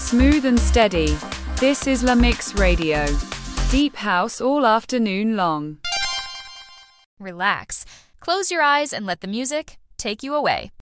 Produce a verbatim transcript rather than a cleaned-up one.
Smooth and steady. This is La Mix Radio. Deep house all afternoon long. Relax. Close your eyes and let the music take you away.